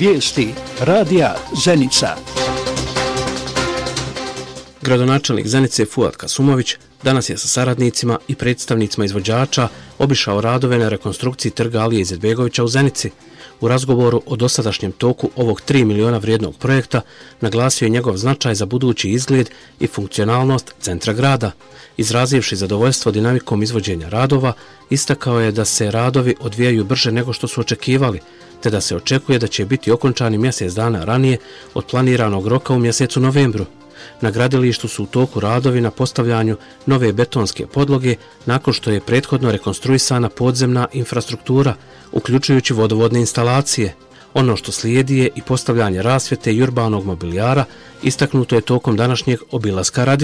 Vijesti radija Zenica. Gradonačelnik Zenice Fuad Kasumović danas je sa saradnicima i predstavnicima izvođača obišao radove na rekonstrukciji trga Alije Izetbegovića u Zenici. U razgovoru o dosadašnjem toku ovog 3 miliona vrijednog projekta naglasio je njegov značaj za budući izgled i funkcionalnost centra grada. Izrazivši zadovoljstvo dinamikom izvođenja radova, istakao je da se radovi odvijaju brže nego što su očekivali, te da se očekuje da će biti okončani mjesec dana ranije od planiranog roka u mjesecu novembru. Na gradilištu su u toku radovi na postavljanju nove betonske podloge nakon što je prethodno rekonstruisana podzemna infrastruktura, uključujući vodovodne instalacije. Ono što slijedi je i postavljanje rasvjete i urbanog mobilijara, istaknuto je tokom današnjeg obilaska radilišta.